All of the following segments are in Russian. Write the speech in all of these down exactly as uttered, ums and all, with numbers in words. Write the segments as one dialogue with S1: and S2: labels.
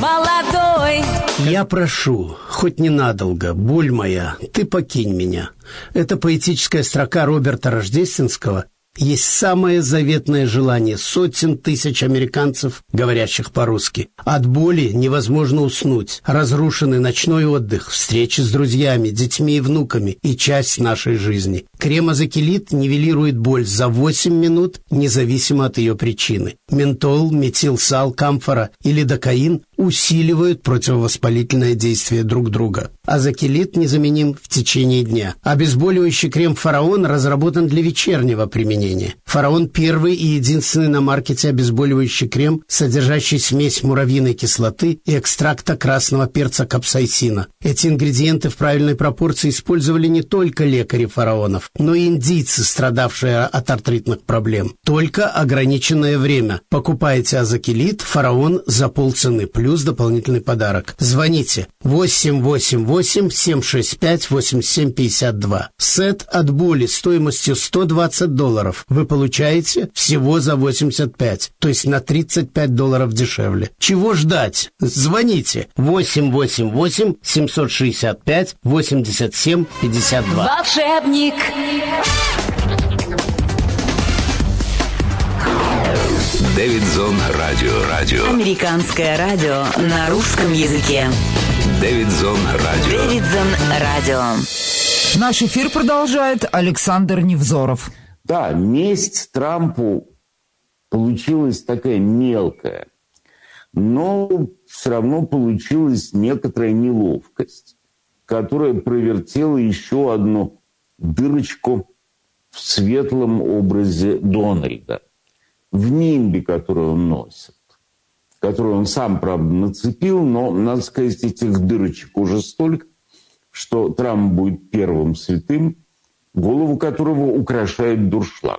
S1: молодой.
S2: Я прошу, хоть ненадолго, боль моя, ты покинь меня. Это поэтическая строка Роберта Рождественского есть самое заветное желание сотен тысяч американцев, говорящих по-русски. От боли невозможно уснуть. Разрушенный ночной отдых, встречи с друзьями, детьми и внуками и часть нашей жизни. Крем-азокилит нивелирует боль за восемь минут, независимо от ее причины. Ментол, метилсал, камфора и лидокаин усиливают противовоспалительное действие друг друга. Азокилит незаменим в течение дня. Обезболивающий крем «Фараон» разработан для вечернего применения. «Фараон» — первый и единственный на маркете обезболивающий крем, содержащий смесь муравьиной кислоты и экстракта красного перца капсаицина. Эти ингредиенты в правильной пропорции использовали не только лекари фараонов, но и индийцы, страдавшие от артритных проблем. Только ограниченное время. Покупайте азокилит «Фараон» за полцены, плюс дополнительный подарок. Звоните восемь восемь восемь семь шесть пять восемь семь пять два. Сет от боли стоимостью сто двадцать долларов вы получаете всего за восемьдесят пять, то есть на тридцать пять долларов дешевле. Чего ждать? Звоните восемь восемь восемь семь шесть пять восемь семь пять два.
S1: Волшебник.
S3: Дэвидзон Радио. Радио.
S4: Американское радио на русском языке.
S3: Дэвидзон Радио.
S4: Дэвидзон Радио.
S5: Наш эфир продолжает Александр Невзоров.
S6: Да, месть Трампу получилась такая мелкая, но все равно получилась некоторая неловкость, которая провертела еще одну дырочку в светлом образе Дональда, в нимбе, который он носит, которую он сам, правда, нацепил, но, надо сказать, этих дырочек уже столько, что Трамп будет первым святым, голову которого украшает дуршлаг.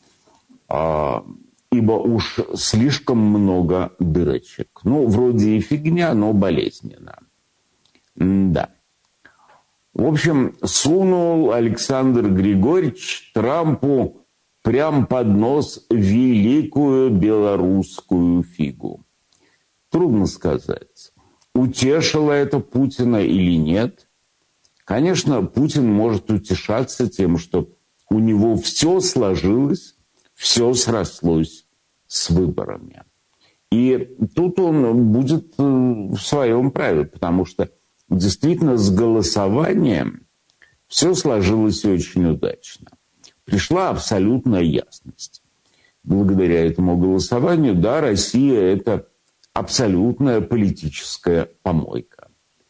S6: А, ибо уж слишком много дырочек. Ну, вроде и фигня, но болезненно. Да. В общем, сунул Александр Григорьевич Трампу прям под нос великую белорусскую фигу. Трудно сказать, утешило это Путина или нет. Конечно, Путин может утешаться тем, что у него все сложилось, все срослось с выборами. И тут он будет в своем праве, потому что действительно с голосованием все сложилось очень удачно. Пришла абсолютная ясность. Благодаря этому голосованию, да, Россия – это абсолютная политическая помойка.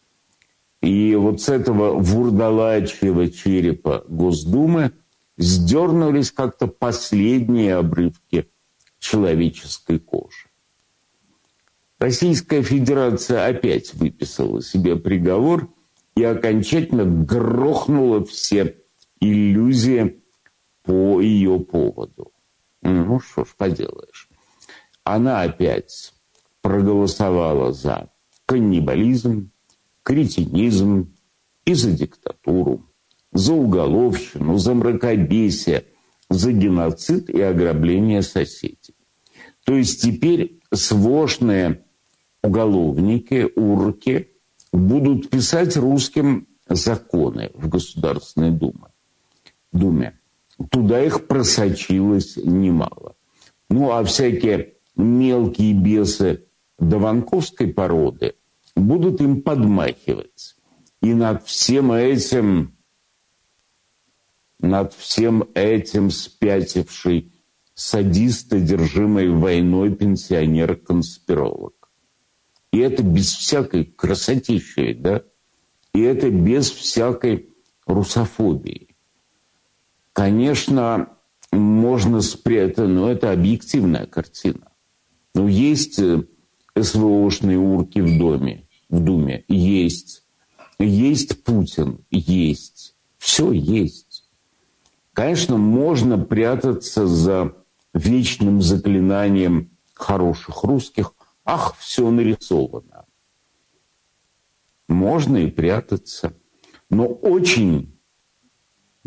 S6: И вот с этого вурдалачьего черепа Госдумы сдернулись как-то последние обрывки человеческой кожи. Российская Федерация опять выписала себе приговор и окончательно грохнула все иллюзии по ее поводу. Ну, что ж поделаешь. Она опять проголосовала за каннибализм, кретинизм и за диктатуру, за уголовщину, за мракобесие, за геноцид и ограбление соседей. То есть теперь свошные уголовники, урки будут писать русским законы в Государственной Думе. Думе. Туда их просочилось немало. Ну, а всякие мелкие бесы дованковской породы будут им подмахивать. И над всем этим, над всем этим спятивший садист, одержимый войной пенсионер-конспиролог. И это без всякой красотищи, да? И это без всякой русофобии. Конечно, можно спрятать, но это объективная картина. Но есть СВОшные урки в доме, в Думе, есть. Есть Путин, есть. Все есть. Конечно, можно прятаться за вечным заклинанием хороших русских. Ах, все нарисовано. Можно и прятаться. Но очень,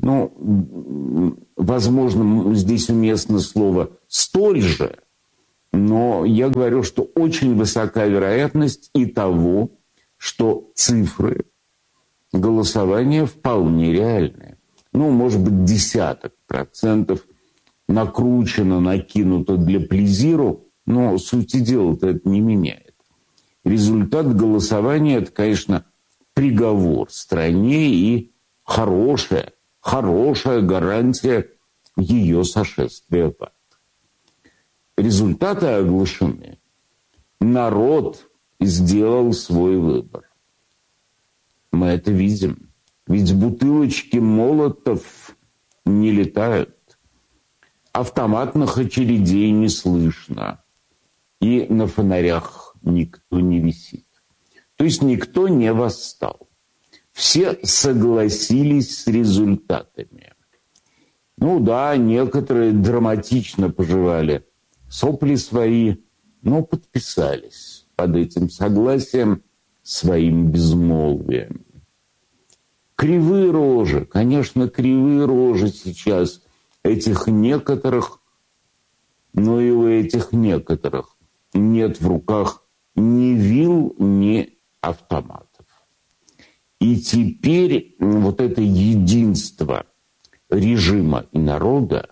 S6: ну, возможно, здесь уместно слово «столь же», Но я говорю, что очень высока вероятность и того, что цифры голосования вполне реальные. Ну, может быть, десяток процентов накручено, накинуто для плезиру, но сути дела-то это не меняет. Результат голосования – это, конечно, приговор стране и хорошая, хорошая гарантия ее сошествия в ад. Результаты оглашены. Народ сделал свой выбор. Мы это видим. Ведь бутылочки молотов не летают. Автоматных очередей не слышно. И на фонарях никто не висит. То есть никто не восстал. Все согласились с результатами. Ну да, некоторые драматично пожевали сопли свои, но подписались под этим согласием своим безмолвием. Кривые рожи, конечно, кривые рожи сейчас этих некоторых, но и у этих некоторых нет в руках ни вил, ни автоматов. И теперь вот это единство режима и народа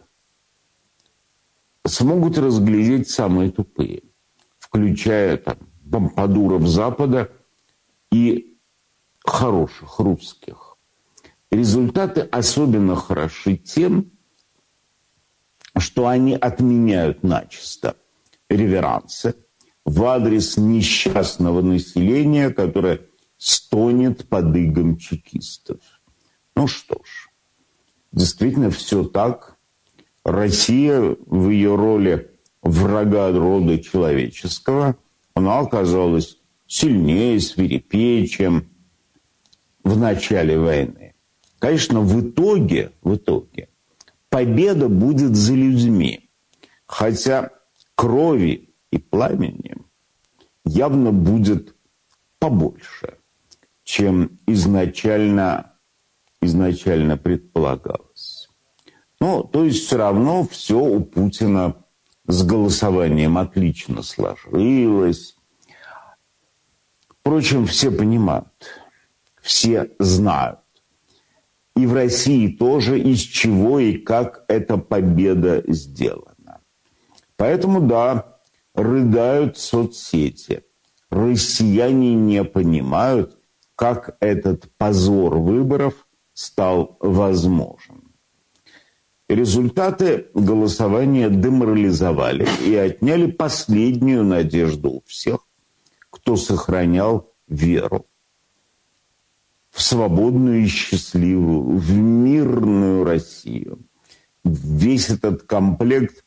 S6: смогут разглядеть самые тупые, включая там помпадуров Запада и хороших русских. Результаты особенно хороши тем, что они отменяют начисто реверансы в адрес несчастного населения, которое стонет под игом чекистов. Ну что ж, действительно все так. Россия в ее роли врага рода человеческого, она оказалась сильнее, свирепее, чем в начале войны. Конечно, в итоге, в итоге победа будет за людьми, хотя крови и пламени явно будет побольше, чем изначально, изначально предполагалось. Ну, то есть все равно все у Путина с голосованием отлично сложилось. Впрочем, все понимают, все знают. И в России тоже, из чего и как эта победа сделана. Поэтому, да, рыдают соцсети. Россияне не понимают, как этот позор выборов стал возможен. Результаты голосования деморализовали и отняли последнюю надежду у всех, кто сохранял веру в свободную и счастливую, в мирную Россию. Весь этот комплект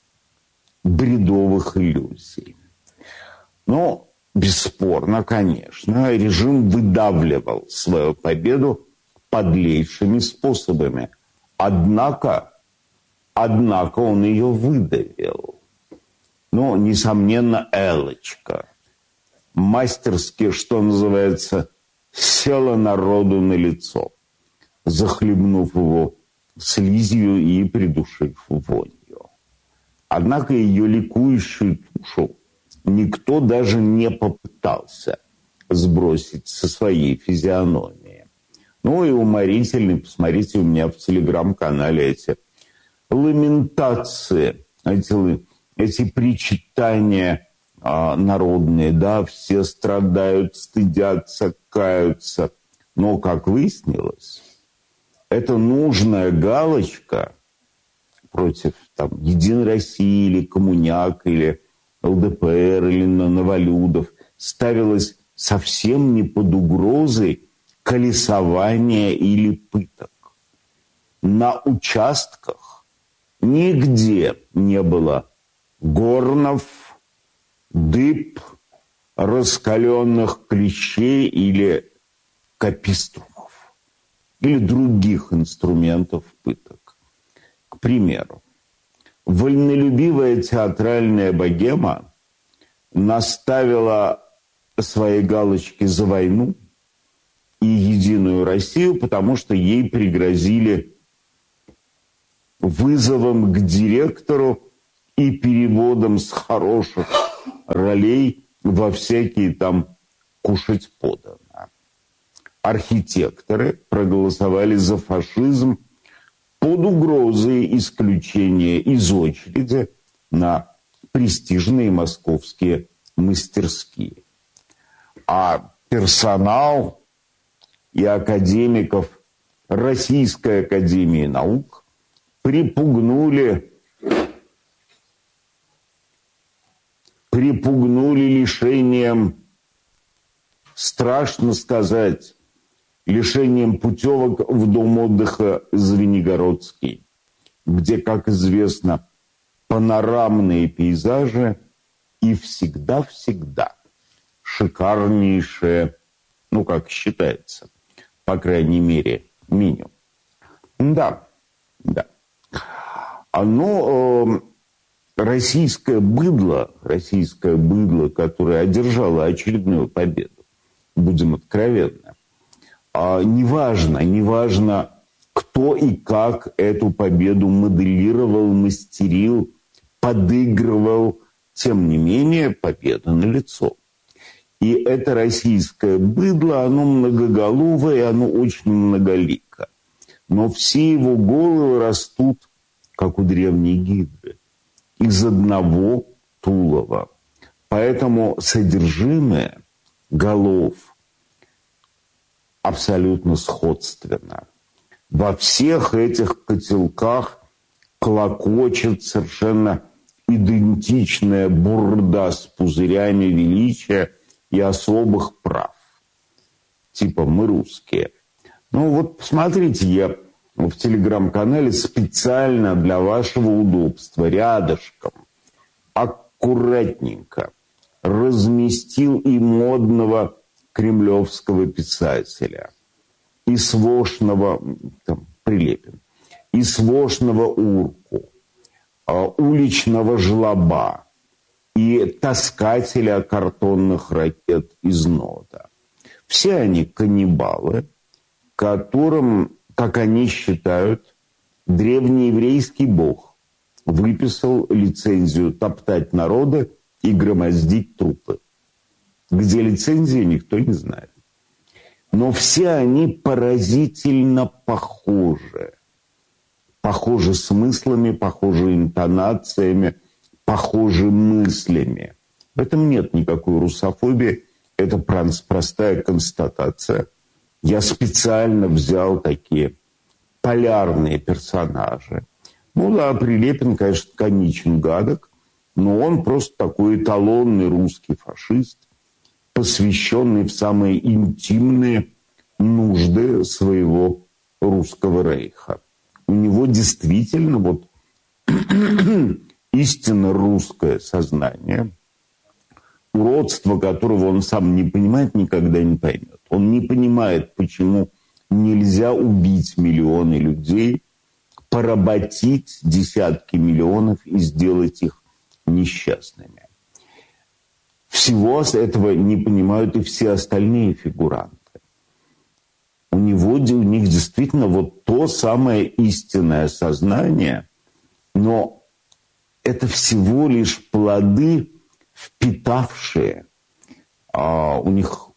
S6: бредовых иллюзий. Но, бесспорно, конечно, режим выдавливал свою победу подлейшими способами. Однако, однако он ее выдавил. Ну, несомненно, Элочка мастерски, что называется, села народу на лицо, захлебнув его слизью и придушив вонью. Однако ее ликующую тушу никто даже не попытался сбросить со своей физиономии. Ну и уморительный, посмотрите у меня в телеграм-канале эти ламентации, эти, эти причитания а, народные, да, все страдают, стыдятся, каются. Но, как выяснилось, это нужная галочка против там, Единой России или Коммуняк, или ЛДПР, или Новолюдов ставилась совсем не под угрозой колесования или пыток. На участках нигде не было горнов, дыб, раскаленных клещей или капиструмов, или других инструментов пыток. К примеру, вольнолюбивая театральная богема наставила свои галочки за войну и Единую Россию, потому что ей пригрозили вызовом к директору и переводом с хороших ролей во всякие там «кушать подано». Архитекторы проголосовали за фашизм под угрозой исключения из очереди на престижные московские мастерские. А персонал и академиков Российской академии наук припугнули, припугнули лишением, страшно сказать, лишением путевок в дом отдыха Звенигородский, где, как известно, панорамные пейзажи и всегда-всегда шикарнейшее, ну, как считается, по крайней мере, меню. Да, да. Оно, э, российское быдло, российское быдло, которое одержало очередную победу, будем откровенны, а неважно, неважно, кто и как эту победу моделировал, мастерил, подыгрывал, тем не менее, победа налицо. И это российское быдло, оно многоголовое, оно очень многолико. Но все его головы растут, как у древней гидры, из одного тулова. Поэтому содержимое голов абсолютно сходственно. Во всех этих котелках клокочет совершенно идентичная бурда с пузырями величия и особых прав. Типа мы русские. Ну вот посмотрите, я в телеграм-канале специально для вашего удобства рядышком, аккуратненько разместил и модного кремлевского писателя, и свошного, там, Прилепин, и свошного Урку, уличного жлоба, и таскателя картонных ракет из нода. Все они каннибалы, которым, как они считают, древнееврейский бог выписал лицензию топтать народы и громоздить трупы. Где лицензии, никто не знает. Но все они поразительно похожи. Похожи смыслами, похожи интонациями, похожи мыслями. В этом нет никакой русофобии. Это простая констатация. Я специально взял такие полярные персонажи. Ну да, Прилепин, конечно, коничен гадок, но он просто такой эталонный русский фашист, посвященный в самые интимные нужды своего русского рейха. У него действительно вот истинно русское сознание, уродство которого он сам не понимает, никогда не поймет. Он не понимает, почему нельзя убить миллионы людей, поработить десятки миллионов и сделать их несчастными. Всего этого не понимают и все остальные фигуранты. У него, у них действительно вот то самое истинное сознание, но это всего лишь плоды, впитавшие, а, у них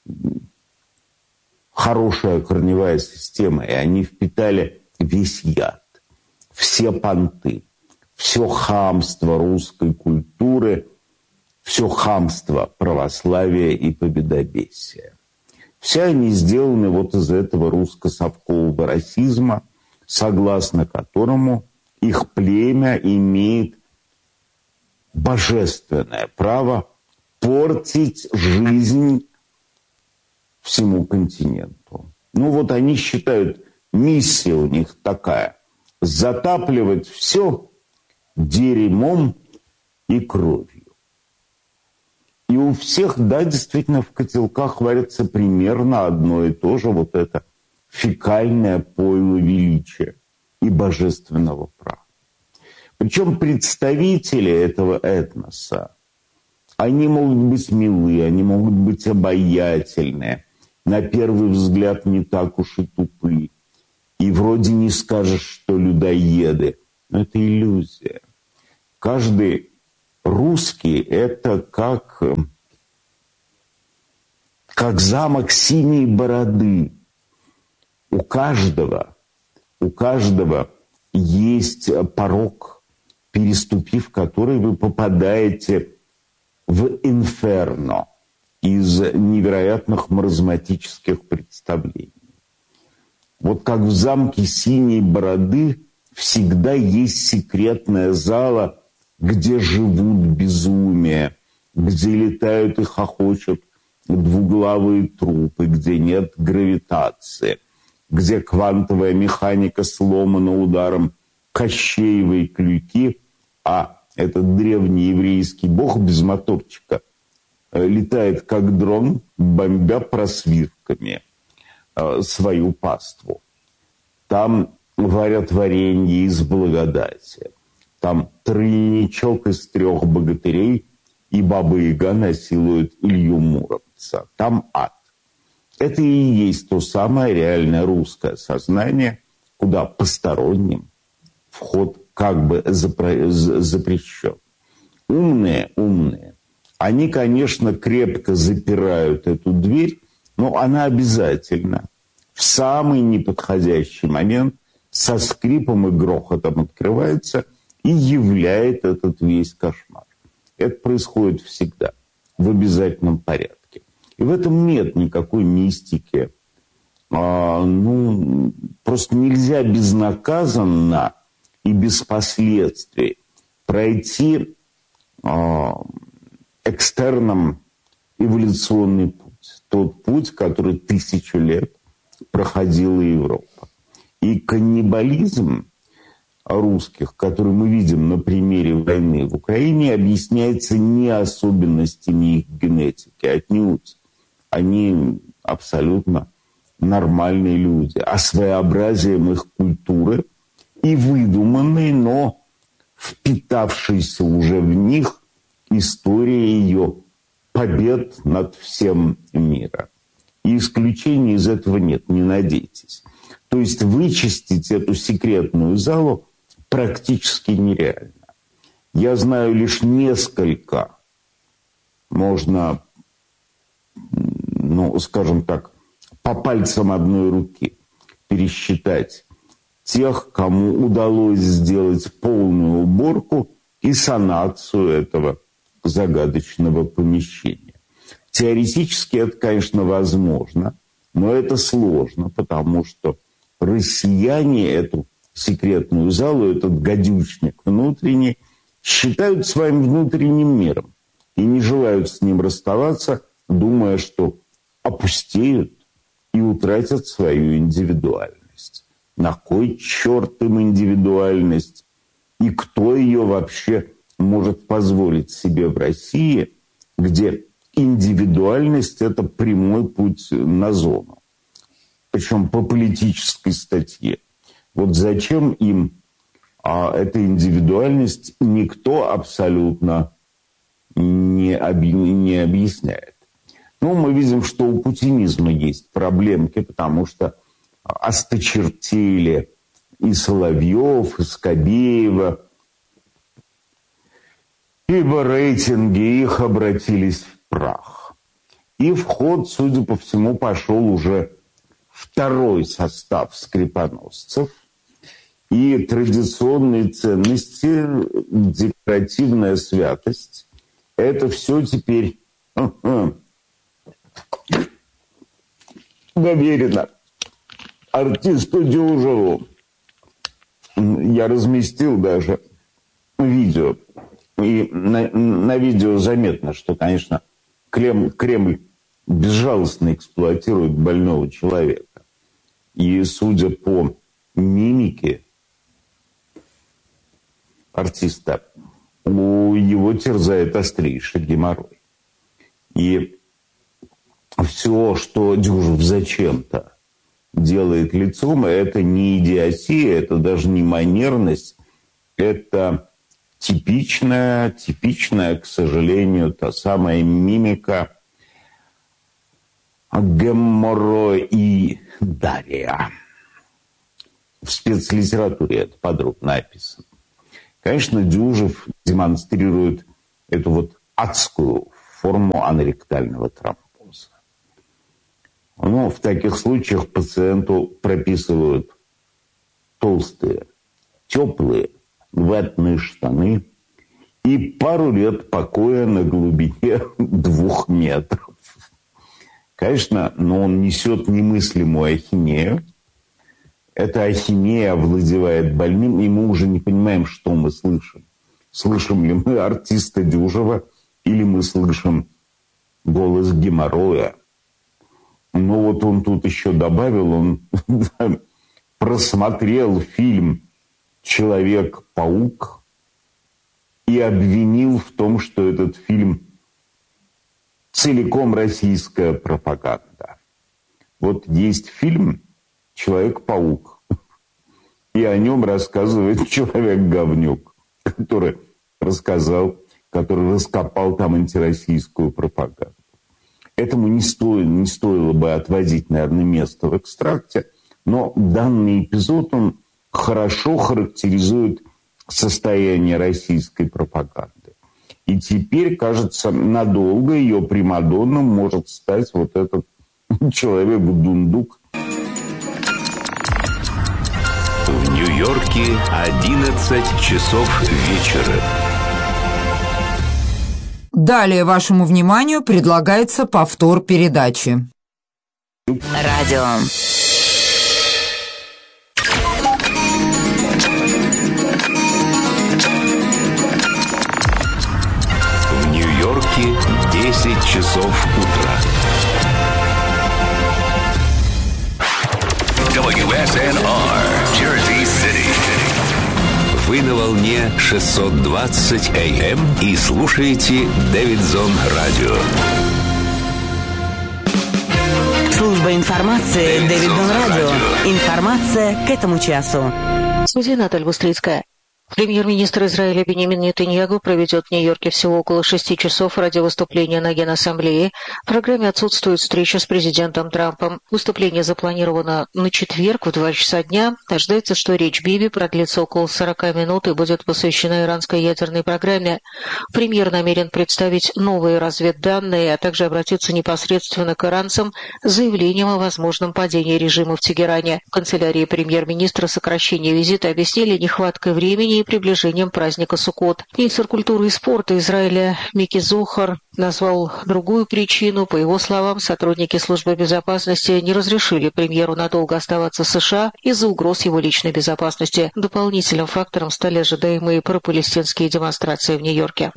S6: хорошая корневая система, и они впитали весь яд, все понты, все хамство русской культуры, все хамство православия и победобесия. Все они сделаны вот из этого русско-совкового расизма, согласно которому их племя имеет божественное право портить жизнь всему континенту. Ну вот они считают, миссия у них такая – затапливать все дерьмом и кровью. И у всех, да, действительно, в котелках варится примерно одно и то же, вот это фекальное пойло величия и божественного права. Причем представители этого этноса, они могут быть милые, они могут быть обаятельные, на первый взгляд не так уж и тупые. И вроде не скажешь, что людоеды, но это иллюзия. каждый русский – это как, как замок синей бороды. У каждого, у каждого есть порог, переступив который вы попадаете в инферно из невероятных маразматических представлений. Вот как в замке синей бороды всегда есть секретная зала, где живут безумия, где летают и хохочут двуглавые трупы, где нет гравитации, где квантовая механика сломана ударом Кощеевой клюки, а этот древний еврейский бог без моторчика летает как дрон, бомбя просвирками свою паству. Там варят варенье из благодати. Там тройничок из трех богатырей и Баба-Яга насилует Илью Муромца. Там ад. Это и есть то самое реальное русское сознание, куда посторонним вход как бы запрещен. Умные, умные. Они, конечно, крепко запирают эту дверь, но она обязательно в самый неподходящий момент со скрипом и грохотом открывается и являет этот весь кошмар. Это происходит всегда, в обязательном порядке. И в этом нет никакой мистики. А, ну, просто нельзя безнаказанно и без последствий пройти а, экстерном эволюционный путь. Тот путь, который тысячу лет проходила Европа. И каннибализм русских, который мы видим на примере войны в Украине, объясняется не особенностями их генетики, отнюдь. Они абсолютно нормальные люди, а своеобразием их культуры и выдуманной, но впитавшейся уже в них история ее побед над всем миром. И исключений из этого нет, не надейтесь. То есть вычистить эту секретную залу практически нереально. Я знаю лишь несколько, можно, ну, скажем так, по пальцам одной руки пересчитать тех, кому удалось сделать полную уборку и санацию этого загадочного помещения. Теоретически это, конечно, возможно, но это сложно, потому что россияне эту секретную залу, этот гадючник внутренний, считают своим внутренним миром и не желают с ним расставаться, думая, что опустеют и утратят свою индивидуальность. На кой черт им индивидуальность? И кто ее вообще может позволить себе в России, где индивидуальность – это прямой путь на зону? Причем по политической статье. Вот зачем им а, эта индивидуальность, никто абсолютно не, оби- не объясняет. Ну, мы видим, что у путинизма есть проблемки, потому что осточертели и Соловьев, и Скобеева, ибо рейтинги их обратились в прах. И в ход, судя по всему, пошел уже второй состав скрипоносцев. И традиционные ценности, декоративная святость, это все теперь доверено артисту Дюжеву. Я разместил даже видео. И на, на видео заметно, что, конечно, Кремль, Кремль безжалостно эксплуатирует больного человека. И, судя по мимике артиста, у его терзает острейший геморрой. И все, что Дюжев зачем-то делает лицом, это не идиотия, это даже не манерность, это типичная, типичная, к сожалению, та самая мимика геморроидария. В спецлитературе это подробно описано. Конечно, Дюжев демонстрирует эту вот адскую форму аноректального тромбоза. Но в таких случаях пациенту прописывают толстые, теплые ватные штаны и пару лет покоя на глубине двух метров. Конечно, но он несет немыслимую ахинею. Эта ахинея овладевает больным, и мы уже не понимаем, что мы слышим. Слышим ли мы артиста Дюжева, или мы слышим голос геморроя. Но вот он тут еще добавил, он просмотрел фильм «Человек-паук» и обвинил в том, что этот фильм целиком российская пропаганда. Вот есть фильм «Человек-паук», и о нем рассказывает человек-говнюк, который рассказал, который раскопал там антироссийскую пропаганду. Этому не стоило, не стоило бы отводить, наверное, место в экстракте, но данный эпизод, он хорошо характеризует состояние российской пропаганды. И теперь, кажется, надолго ее примадонном может стать вот этот человек-дундук.
S3: В Нью-Йорке одиннадцать часов вечера.
S5: Далее вашему вниманию предлагается повтор передачи.
S4: Радио.
S3: В Нью-Йорке десять часов утра. дабл ю эс эн ар, Jersey City. Вы на волне шестьсот двадцать эй эм и слушаете Дэвидсон Радио.
S4: Служба информации Дэвидсон Радио. Информация к этому часу.
S1: Студия Наталья Бустрицкая. Премьер-министр Израиля Биньямин Нетаньяху проведет в Нью-Йорке всего около шести часов ради выступления на Генассамблее. В программе отсутствует встреча с президентом Трампом. Выступление запланировано на четверг в два часа дня. Ожидается, что речь Биби продлится около сорока минут и будет посвящена иранской ядерной программе. Премьер намерен представить новые разведданные, а также обратиться непосредственно к иранцам с заявлением о возможном падении режима в Тегеране. В канцелярии премьер-министра сокращение визита объяснили нехваткой времени и приближением праздника Суккот. Министр культуры и спорта Израиля Мики Зохар назвал другую причину. По его словам, сотрудники службы безопасности не разрешили премьеру надолго оставаться в США из-за угроз его личной безопасности. Дополнительным фактором стали ожидаемые пропалестинские демонстрации в Нью-Йорке.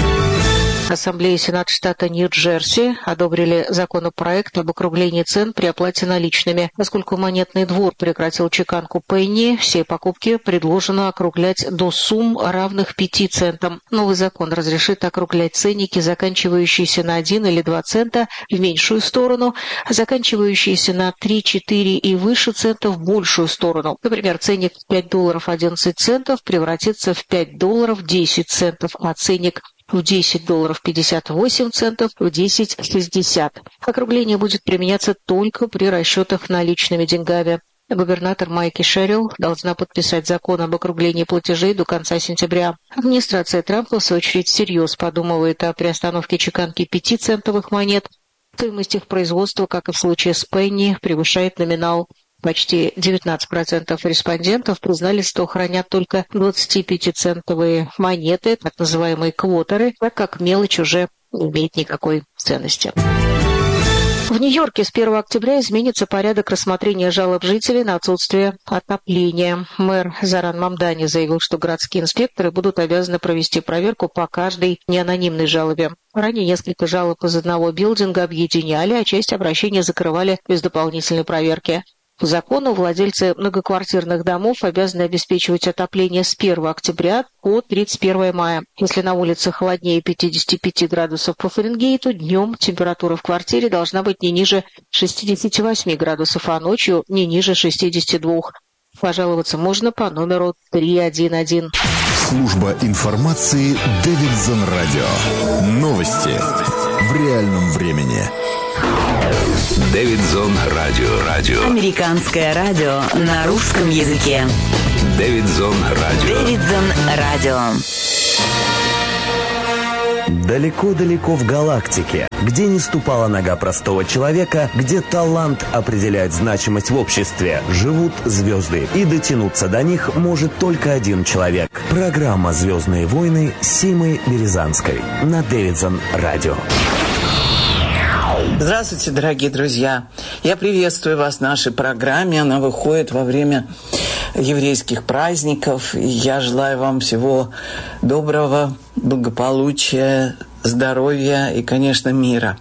S1: Ассамблея и Сенат штата Нью-Джерси одобрили законопроект об округлении цен при оплате наличными. Поскольку монетный двор прекратил чеканку пенни, все покупки предложено округлять до сумм, равных пяти центам. Новый закон разрешит округлять ценники, заканчивающиеся на один или два цента, в меньшую сторону, а заканчивающиеся на три, четыре и выше центов в большую сторону. Например, ценник в пять долларов одиннадцать центов превратится в пять долларов десять центов, а ценник в десять долларов пятьдесят восемь центов, в десять шестьдесят. Округление будет применяться только при расчетах наличными деньгами. Губернатор Майки Шерилл должна подписать закон об округлении платежей до конца сентября. Администрация Трампа, в свою очередь, всерьез подумывает о приостановке чеканки пятицентовых монет. Стоимость их производства, как и в случае с пенни, превышает номинал. Почти девятнадцать процентов респондентов признали, что хранят только двадцатипятицентовые монеты, так называемые квотеры, так как мелочь уже не имеет никакой ценности. В Нью-Йорке с первого октября изменится порядок рассмотрения жалоб жителей на отсутствие отопления. Мэр Заран Мамдани заявил, что городские инспекторы будут обязаны провести проверку по каждой неанонимной жалобе. Ранее несколько жалоб из одного билдинга объединяли, а часть обращений закрывали без дополнительной проверки. По закону владельцы многоквартирных домов обязаны обеспечивать отопление с первого октября по тридцать первое мая. Если на улице холоднее пятьдесят пять градусов по Фаренгейту, днем температура в квартире должна быть не ниже шестьдесят восемь градусов, а ночью не ниже шестьдесят два. Пожаловаться можно по номеру три один один.
S7: Служба информации Дэвидсон Радио. Новости в реальном времени.
S3: Дэвидсон Радио. Радио.
S4: Американское радио на русском языке.
S3: Дэвидзон Радио.
S4: Дэвидзон Радио.
S8: Далеко-далеко в галактике, где не ступала нога простого человека, где талант определяет значимость в обществе, живут звезды. И дотянуться до них может только один человек. Программа «Звездные войны» с Симой Березанской на Дэвидзон Радио.
S9: Здравствуйте, дорогие друзья. Я приветствую вас в нашей программе. Она выходит во время еврейских праздников. И я желаю вам всего доброго, благополучия, здоровья и, конечно, мира.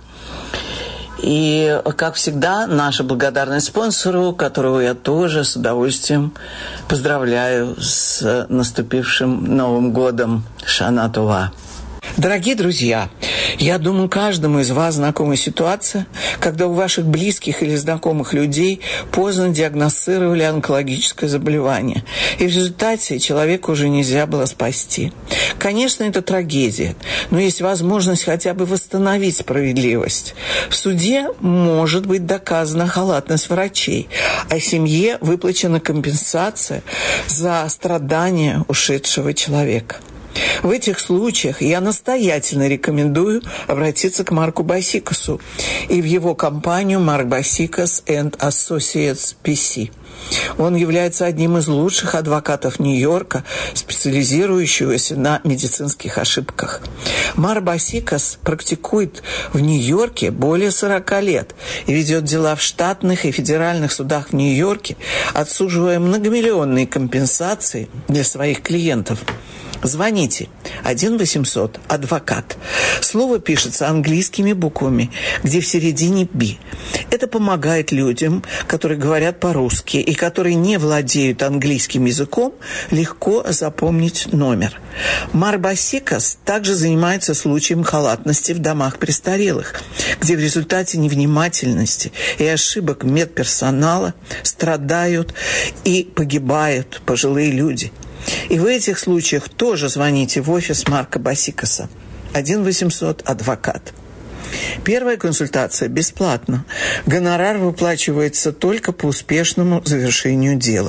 S9: И, как всегда, наша благодарность спонсору, которого я тоже с удовольствием поздравляю с наступившим Новым годом. Шана Това. Дорогие друзья, я думаю, каждому из вас знакома ситуация, когда у ваших близких или знакомых людей поздно диагностировали онкологическое заболевание, и в результате человека уже нельзя было спасти. Конечно, это трагедия, но есть возможность хотя бы восстановить справедливость. В суде может быть доказана халатность врачей, а семье выплачена компенсация за страдания ушедшего человека. В этих случаях я настоятельно рекомендую обратиться к Марку Басикасу и в его компанию Mark Basikas and Associates пи си. Он является одним из лучших адвокатов Нью-Йорка, специализирующегося на медицинских ошибках. Марк Басикас практикует в Нью-Йорке более сорока лет и ведет дела в штатных и федеральных судах в Нью-Йорке, отсуживая многомиллионные компенсации для своих клиентов. Звоните один восемьсот адвокат. Слово пишется английскими буквами, где в середине «би». Это помогает людям, которые говорят по-русски и которые не владеют английским языком, легко запомнить номер. Марк Басикас также занимается случаем халатности в домах престарелых, где в результате невнимательности и ошибок медперсонала страдают и погибают пожилые люди. И в этих случаях тоже звоните в офис Марка Басикаса. один восемьсот адвокат. Первая консультация бесплатна. Гонорар выплачивается только по успешному завершению дела.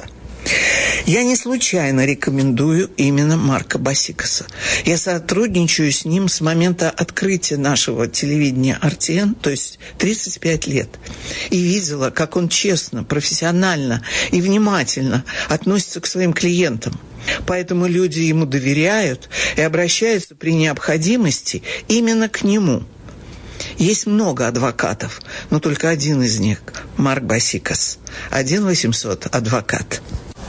S9: Я не случайно рекомендую именно Марка Басикаса. Я сотрудничаю с ним с момента открытия нашего телевидения эр ти эн, то есть тридцать пять лет. И видела, как он честно, профессионально и внимательно относится к своим клиентам. Поэтому люди ему доверяют и обращаются при необходимости именно к нему. Есть много адвокатов, но только один из них – Марк Басикас. один восемьсот адвокат.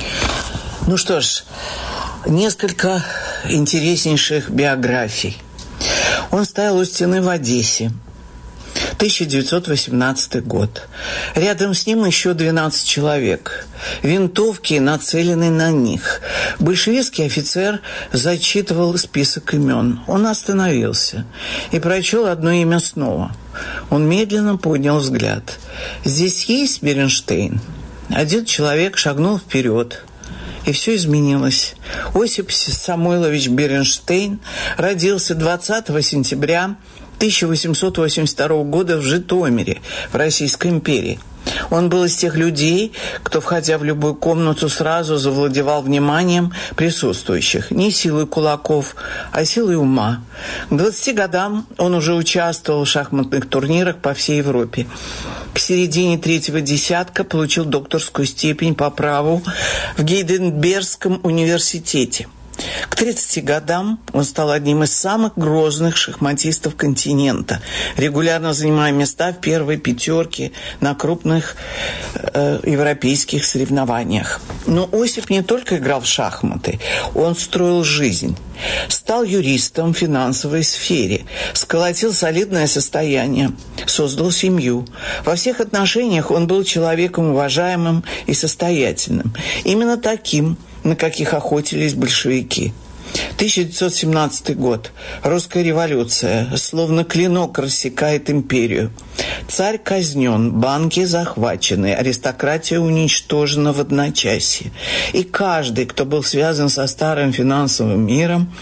S9: Ну что ж, несколько интереснейших биографий. Он стоял у стены в Одессе. тысяча девятьсот восемнадцатый год. Рядом с ним еще двенадцать человек. Винтовки нацелены на них. Большевистский офицер зачитывал список имен. Он остановился и прочел одно имя снова. Он медленно поднял взгляд. «Здесь есть Беренштейн?» Один человек шагнул вперед. И все изменилось. Осип Самойлович Беренштейн родился двадцатого сентября тысяча восемьсот восемьдесят второго года в Житомире, в Российской империи. Он был из тех людей, кто, входя в любую комнату, сразу завладевал вниманием присутствующих. Не силой кулаков, а силой ума. К двадцати годам он уже участвовал в шахматных турнирах по всей Европе. К середине третьего десятка получил докторскую степень по праву в Гейдельбергском университете. К тридцати годам он стал одним из самых грозных шахматистов континента, регулярно занимая места в первой пятерке на крупных э, европейских соревнованиях. Но Осип не только играл в шахматы, он строил жизнь. Стал юристом в финансовой сфере, сколотил солидное состояние, создал семью. Во всех отношениях он был человеком уважаемым и состоятельным. Именно таким, на каких охотились большевики. тысяча девятьсот семнадцатый год. Русская революция. Словно клинок рассекает империю. Царь казнен, банки захвачены, аристократия уничтожена в одночасье. И каждый, кто был связан со старым финансовым миром,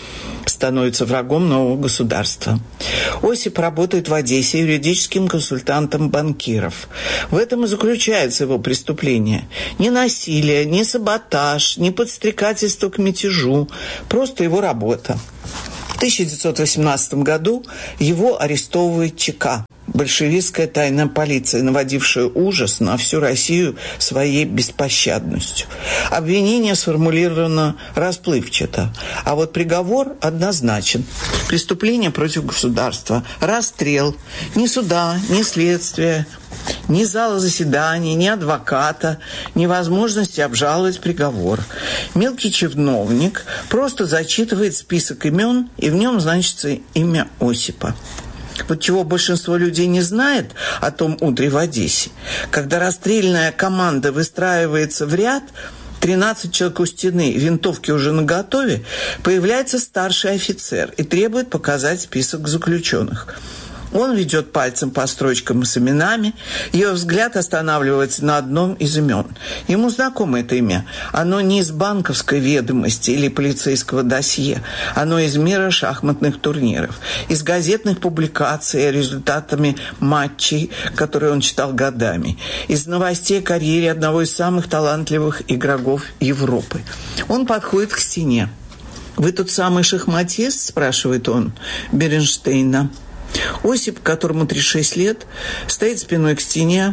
S9: становится врагом нового государства. Осип работает в Одессе юридическим консультантом банкиров. В этом и заключается его преступление. Ни насилие, ни саботаж, ни подстрекательство к мятежу. Просто его работа. В тысяча девятьсот восемнадцатом году его арестовывает ЧК, большевистская тайная полиция, наводившая ужас на всю Россию своей беспощадностью. Обвинение сформулировано расплывчато, а вот приговор однозначен. Преступление против государства, расстрел, ни суда, ни следствия, ни зала заседаний, ни адвоката, ни возможности обжаловать приговор. Мелкий чиновник просто зачитывает список имен, и в нем значится имя Осипа. Вот чего большинство людей не знает о том утре в Одессе. Когда расстрельная команда выстраивается в ряд, тринадцать человек у стены, винтовки уже наготове, появляется старший офицер и требует показать список заключенных. Он ведет пальцем по строчкам с именами. Ее взгляд останавливается на одном из имен. Ему знакомо это имя. Оно не из банковской ведомости или полицейского досье. Оно из мира шахматных турниров, из газетных публикаций о результатами матчей, которые он читал годами, из новостей о карьере одного из самых талантливых игроков Европы. Он подходит к стене. «Вы тот самый шахматист?» – спрашивает он Бернштейна. Осип, которому тридцать шесть лет, стоит спиной к стене,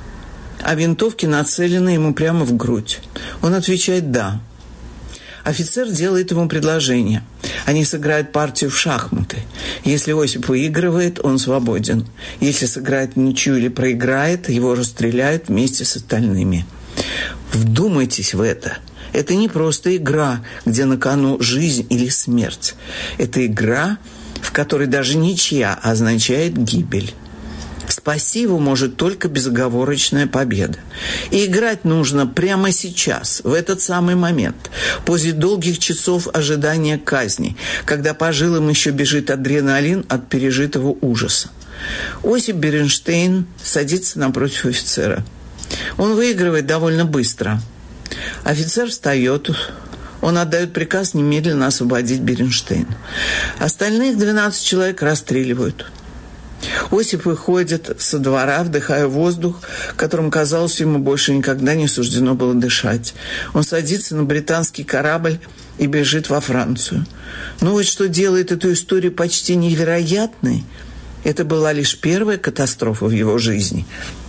S9: а винтовки нацелены ему прямо в грудь. Он отвечает «да». Офицер делает ему предложение. Они сыграют партию в шахматы. Если Осип выигрывает, он свободен. Если сыграет ничью или проиграет, его расстреляют вместе с остальными. Вдумайтесь в это. Это не просто игра, где на кону жизнь или смерть. Это игра, в которой даже ничья означает гибель. Спасти его может только безоговорочная победа. И играть нужно прямо сейчас, в этот самый момент, после долгих часов ожидания казни, когда по жилам еще бежит адреналин от пережитого ужаса. Осип Бернштейн садится напротив офицера. Он выигрывает довольно быстро. Офицер встает. Он отдает приказ немедленно освободить Бернштейна. Остальных двенадцать человек расстреливают. Осип выходит со двора, вдыхая воздух, которым, казалось, ему больше никогда не суждено было дышать. Он садится на британский корабль и бежит во Францию. Но вот что делает эту историю почти невероятной, это была лишь первая катастрофа в его жизни.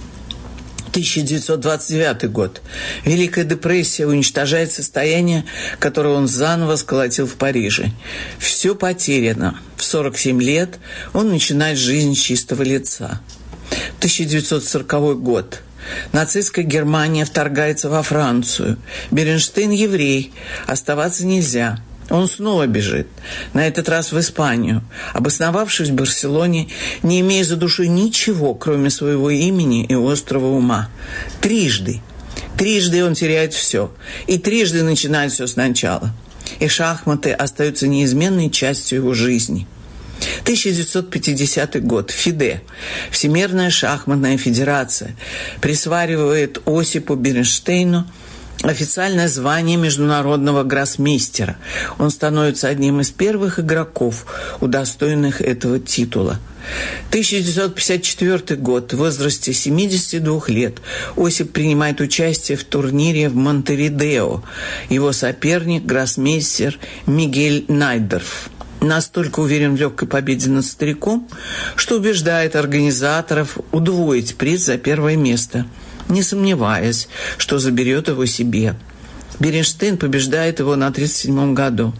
S9: тысяча девятьсот двадцать девятый год. Великая депрессия уничтожает состояние, которое он заново сколотил в Париже. Все потеряно. В сорок семь лет он начинает жизнь с чистого лица. тысяча девятьсот сороковой год. Нацистская Германия вторгается во Францию. Бернштейн еврей. Оставаться нельзя. Он снова бежит, на этот раз в Испанию, обосновавшись в Барселоне, не имея за душой ничего, кроме своего имени и острого ума. Трижды. Трижды он теряет все. И трижды начинает все сначала. И шахматы остаются неизменной частью его жизни. тысяча девятьсот пятидесятый год. ФИДЕ, Всемирная шахматная федерация, присваивает Осипу Бернштейну официальное звание международного гроссмейстера. Он становится одним из первых игроков, удостоенных этого титула. тысяча девятьсот пятьдесят четвёртый год. В возрасте семидесяти двух лет Осип принимает участие в турнире в Монтевидео. Его соперник – гроссмейстер Мигель Найдорф. Настолько уверен в легкой победе над стариком, что убеждает организаторов удвоить приз за первое место, не сомневаясь, что заберет его себе. Бернштейн побеждает его на тридцать седьмом году.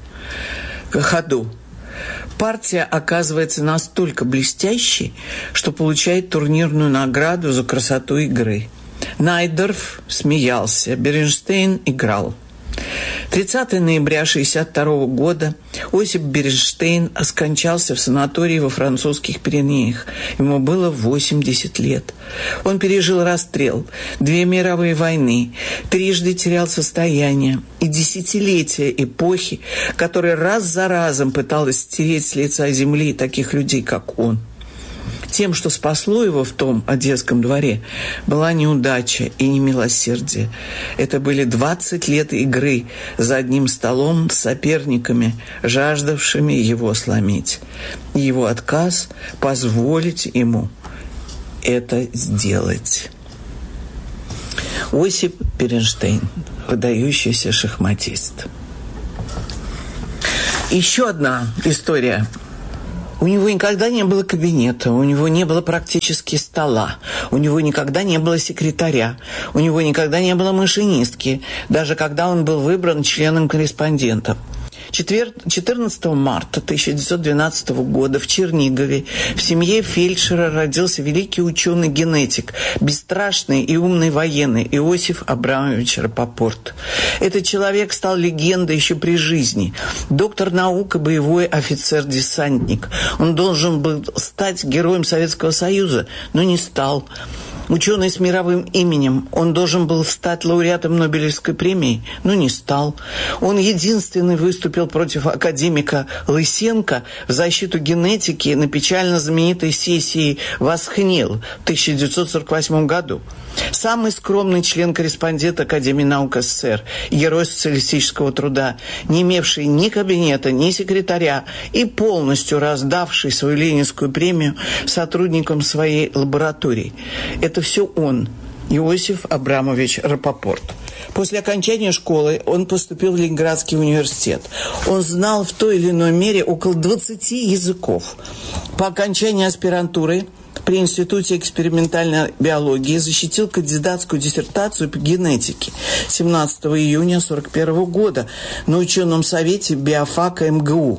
S9: ходу. Партия оказывается настолько блестящей, что получает турнирную награду за красоту игры. Найдорф смеялся, Бернштейн играл. тридцатого ноября шестьдесят второго года Осип Бернштейн скончался в санатории во французских Пиренеях. Ему было восемьдесят лет. Он пережил расстрел, две мировые войны, трижды терял состояние и десятилетия эпохи, которая раз за разом пыталась стереть с лица земли таких людей, как он. Тем, что спасло его в том Одесском дворе, была неудача и не милосердие. Это были двадцать лет игры за одним столом с соперниками, жаждавшими его сломить. И его отказ позволить ему это сделать. Осип Перенштейн, выдающийся шахматист. Еще одна история. У него никогда не было кабинета, у него не было практически стола, у него никогда не было секретаря, у него никогда не было машинистки, даже когда он был выбран членом-корреспондентом. четырнадцатого марта тысяча девятьсот двенадцатого года в Чернигове в семье фельдшера родился великий ученый-генетик, бесстрашный и умный военный Иосиф Абрамович Рапопорт. Этот человек стал легендой еще при жизни. Доктор наук и боевой офицер-десантник. Он должен был стать героем Советского Союза, но не стал. Ученый с мировым именем. Он должен был стать лауреатом Нобелевской премии, но не стал. Он единственный выступил против академика Лысенко в защиту генетики на печально знаменитой сессии «Восхнил» в тысяча девятьсот сорок восьмом году. Самый скромный член-корреспондент Академии наук СССР, герой социалистического труда, не имевший ни кабинета, ни секретаря и полностью раздавший свою ленинскую премию сотрудникам своей лаборатории. Это все он, Иосиф Абрамович Рапопорт. После окончания школы он поступил в Ленинградский университет. Он знал в той или иной мере около двадцати языков. По окончании аспирантуры при Институте экспериментальной биологии защитил кандидатскую диссертацию по генетике семнадцатого июня сорок первого года на ученом совете биофака МГУ.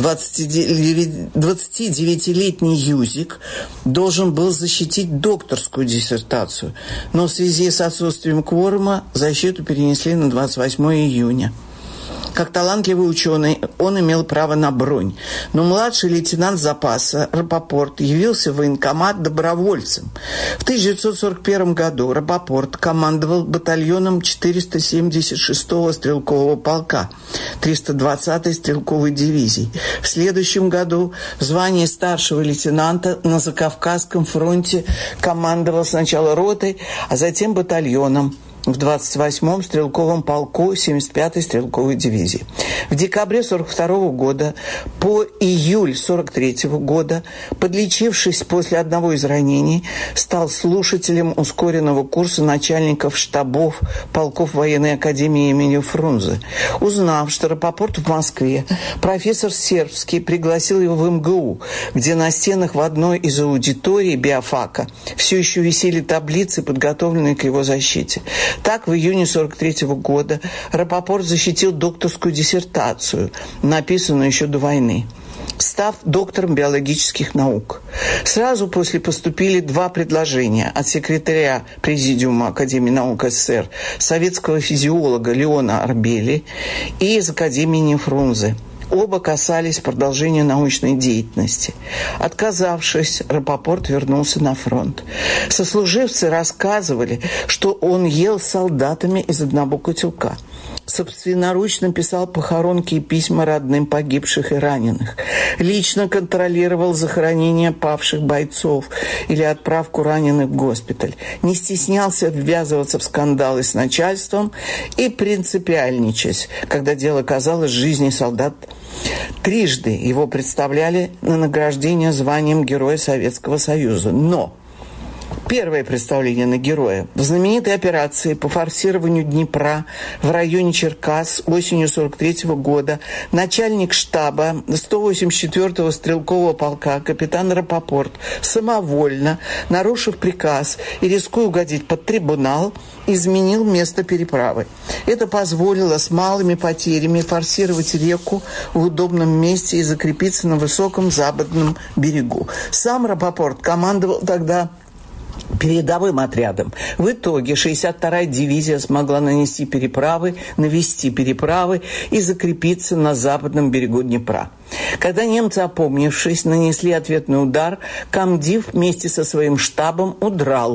S9: двадцатидевятилетний Юзик должен был защитить докторскую диссертацию, но в связи с отсутствием кворума защиту перенесли на двадцать восьмого июня. Как талантливый ученый, он имел право на бронь. Но младший лейтенант запаса Рапопорт явился в военкомат добровольцем. В тысяча девятьсот сорок первом году Рапопорт командовал батальоном четыреста семьдесят шестого стрелкового полка триста двадцатой стрелковой дивизии. В следующем году в звании старшего лейтенанта на Закавказском фронте командовал сначала ротой, а затем батальоном в двадцать восьмом стрелковом полку семьдесят пятой стрелковой дивизии. В декабре сорок второго года по июль сорок третьего года, подлечившись после одного из ранений, стал слушателем ускоренного курса начальников штабов полков военной академии имени Фрунзе. Узнав, что Рапопорт в Москве, профессор Сербский пригласил его в МГУ, где на стенах в одной из аудиторий биофака все еще висели таблицы, подготовленные к его защите. Так, в июне сорок третьего года Рапопорт защитил докторскую диссертацию, написанную еще до войны, став доктором биологических наук. Сразу после поступили два предложения от секретаря Президиума Академии наук СССР, советского физиолога Леона Арбели, и из Академии имени Фрунзе. Оба касались продолжения научной деятельности. Отказавшись, Рапопорт вернулся на фронт. Сослуживцы рассказывали, что он ел с солдатами из одного котелка. Собственноручно писал похоронки и письма родным погибших и раненых. Лично контролировал захоронение павших бойцов или отправку раненых в госпиталь. Не стеснялся ввязываться в скандалы с начальством и принципиальничать, когда дело казалось жизни солдат. Трижды его представляли на награждение званием Героя Советского Союза. Но первое представление на героя в знаменитой операции по форсированию Днепра в районе Черкас осенью сорок третьего года начальник штаба сто восемьдесят четвёртого стрелкового полка капитан Рапопорт самовольно, нарушив приказ и рискуя угодить под трибунал, изменил место переправы. Это позволило с малыми потерями форсировать реку в удобном месте и закрепиться на высоком западном берегу. Сам Рапопорт командовал тогда передовым отрядом. В итоге шестьдесят вторая дивизия смогла нанести переправы, навести переправы и закрепиться на западном берегу Днепра. Когда немцы, опомнившись, нанесли ответный удар, комдив вместе со своим штабом удрал.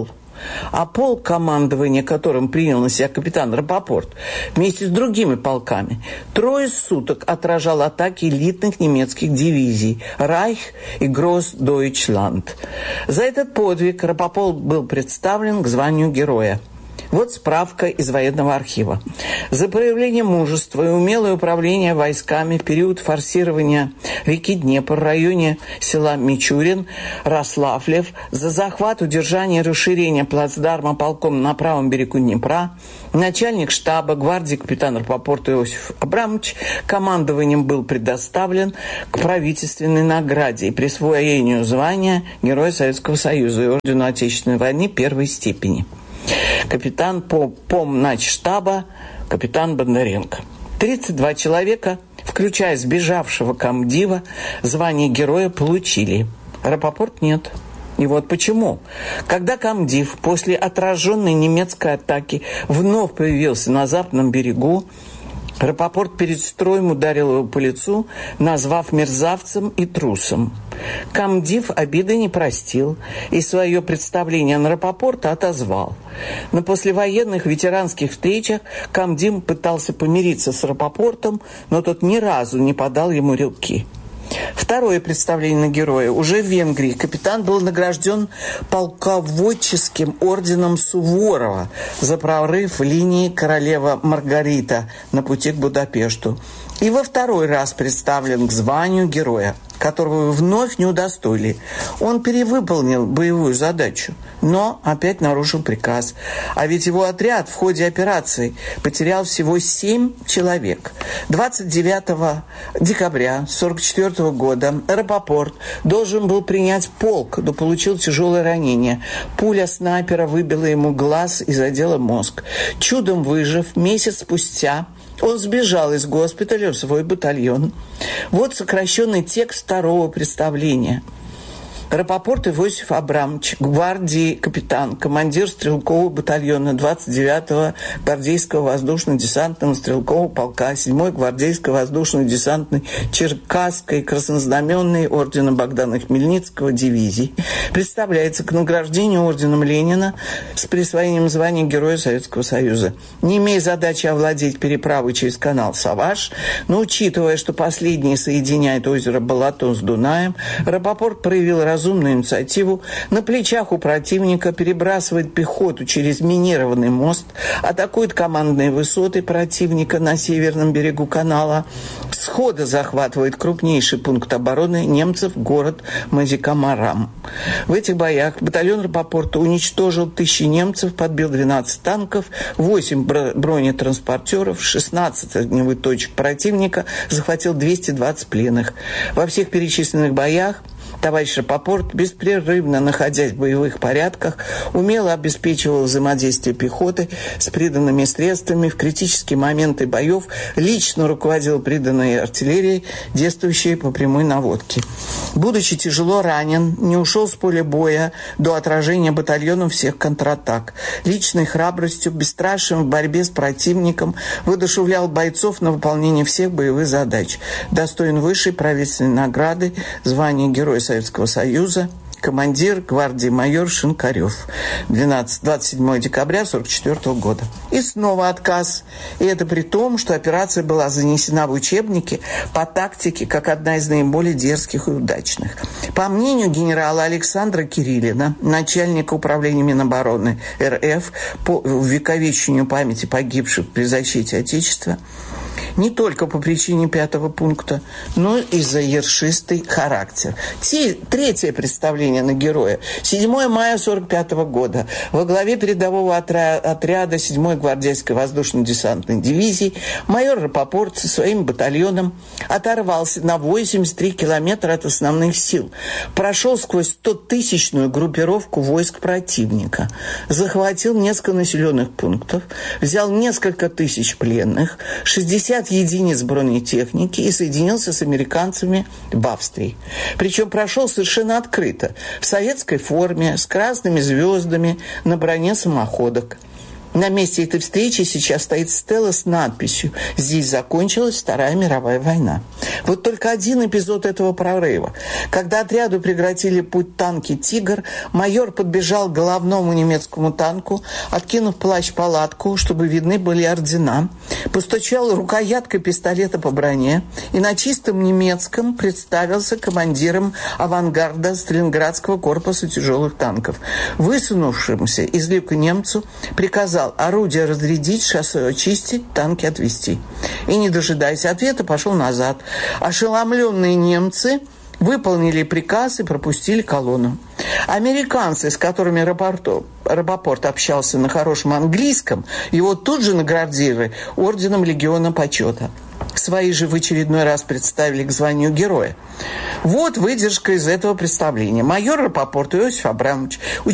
S9: а полк, командование которым принял на себя капитан Рапопорт, вместе с другими полками, трое суток отражал атаки элитных немецких дивизий «Райх» и «Гросс-Дойчланд». За этот подвиг Рапопорт был представлен к званию героя. Вот справка из военного архива. За проявление мужества и умелое управление войсками в период форсирования реки Днепр в районе села Мичурин, Рославлев, за захват, удержание и расширение плацдарма полком на правом берегу Днепра, начальник штаба гвардии капитан Рапопорт Иосиф Абрамович командованием был предоставлен к правительственной награде и присвоению звания Героя Советского Союза и ордена Отечественной войны первой степени. Капитан по помначштаба, капитан Бондаренко. тридцать два человека, включая сбежавшего комдива, звание героя получили. Рапопорт нет. И вот почему. Когда комдив после отраженной немецкой атаки вновь появился на западном берегу, Рапопорт перед строем ударил его по лицу, назвав мерзавцем и трусом. Комдив обиды не простил и свое представление на Рапопорта отозвал. На послевоенных ветеранских встречах комдив пытался помириться с Рапопортом, но тот ни разу не подал ему руки. Второе представление на героя. Уже в Венгрии капитан был награжден полководческим орденом Суворова за прорыв линии королева Маргарита на пути к Будапешту. И во второй раз представлен к званию героя, которого вновь не удостоили. Он перевыполнил боевую задачу, но опять нарушил приказ. А ведь его отряд в ходе операции потерял всего семь человек. двадцать девятого декабря сорок четвёртого года Рапопорт должен был принять полк, но получил тяжелое ранение. Пуля снайпера выбила ему глаз и задела мозг. Чудом выжив, месяц спустя он сбежал из госпиталя в свой батальон. Вот сокращенный текст второго представления. Рапопорт Иосиф Абрамович, гвардии капитан, командир стрелкового батальона двадцать девятого гвардейского воздушно-десантного стрелкового полка, седьмой гвардейской воздушно-десантной Черкасской краснознаменной ордена Богдана Хмельницкого дивизии, представляется к награждению орденом Ленина с присвоением звания Героя Советского Союза. Не имея задачи овладеть переправой через канал Саваш, но учитывая, что последний соединяет озеро Балатон с Дунаем, Рапопорт проявил разумную инициативу, на плечах у противника перебрасывает пехоту через минированный мост, атакует командные высоты противника на северном берегу канала, схода захватывает крупнейший пункт обороны немцев, город Мазикамарам. В этих боях батальон Рапопорта уничтожил тысячи немцев, подбил двенадцать танков, восемь бронетранспортеров, шестнадцать огневых точек противника, захватил двести двадцать пленных. Во всех перечисленных боях товарищ Рапопорт, беспрерывно находясь в боевых порядках, умело обеспечивал взаимодействие пехоты с приданными средствами, в критические моменты боев лично руководил приданной артиллерией, действующей по прямой наводке. Будучи тяжело ранен, не ушел с поля боя до отражения батальоном всех контратак. Личной храбростью, бесстрашием в борьбе с противником воодушевлял бойцов на выполнение всех боевых задач. Достоин высшей правительственной награды, звания Героя Советского Союза, командир гвардии майор Шинкарев. двадцать седьмого декабря сорок четвёртого года. И снова отказ. И это при том, что операция была занесена в учебники по тактике как одна из наиболее дерзких и удачных. По мнению генерала Александра Кириллина, начальника управления Минобороны РФ по увековечению памяти погибших при защите Отечества, не только по причине пятого пункта, но и за ершистый характер. Ти, третье представление на героя. седьмого мая сорок пятого года. Во главе передового отряда седьмой гвардейской воздушно-десантной дивизии майор Рапопорт со своим батальоном оторвался на восемьдесят три километра от основных сил. Прошел сквозь стотысячную группировку войск противника. Захватил несколько населенных пунктов. Взял несколько тысяч пленных. шестьдесят единиц бронетехники и соединился с американцами в Австрии. Причем прошел совершенно открыто, в советской форме, с красными звездами на броне самоходок. На месте этой встречи сейчас стоит стела с надписью «Здесь закончилась Вторая мировая война». Вот только один эпизод этого прорыва. Когда отряду преградили путь танки «Тигр», майор подбежал к головному немецкому танку, откинув плащ-палатку, чтобы видны были ордена, постучал рукояткой пистолета по броне и на чистом немецком представился командиром авангарда Сталинградского корпуса тяжелых танков. Высунувшимся из люка немцу приказал орудие разрядить, шоссе очистить, танки отвести. И, не дожидаясь ответа, пошел назад. Ошеломленные немцы выполнили приказ и пропустили колонну. Американцы, с которыми Рапопорт, Рапопорт общался на хорошем английском, его тут же наградили орденом Легиона Почета. Свои же в очередной раз представили к званию героя. Вот выдержка из этого представления. Майор Рапопорт Иосиф Абрамович